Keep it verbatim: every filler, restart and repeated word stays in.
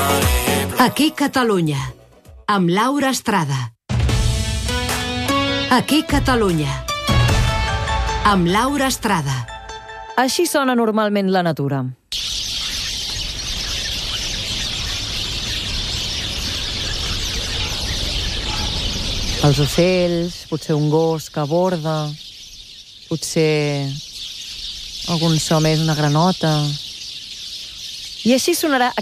Aquí Catalunya, amb Laura Estrada. Aquí Catalunya, amb Laura Estrada. Així sona normalment la natura. Els ocells, potser un gos que borda, potser algun so més, una granota. I així sonarà